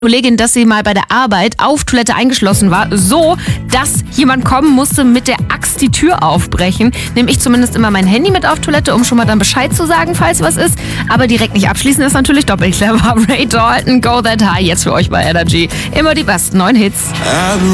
Kollegin, dass sie mal bei der Arbeit auf Toilette eingeschlossen war, so, dass jemand kommen musste mit der Axt die Tür aufbrechen. Nehme ich zumindest immer mein Handy mit auf Toilette, um schon mal dann Bescheid zu sagen, falls was ist. Aber direkt nicht abschließen ist natürlich doppelt clever. Ray Dalton, Go That High, jetzt für euch bei Energy. Immer die besten neuen Hits.